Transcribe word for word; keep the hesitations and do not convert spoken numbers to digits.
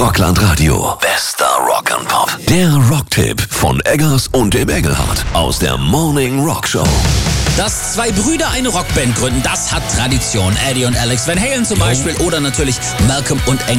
Rockland Radio. Bester Rock and Pop. Der Rocktipp von Eggers und dem Engelhardt aus der Morning Rock Show. Dass zwei Brüder eine Rockband gründen, das hat Tradition. Eddie und Alex Van Halen zum Beispiel oder natürlich Malcolm und Engel.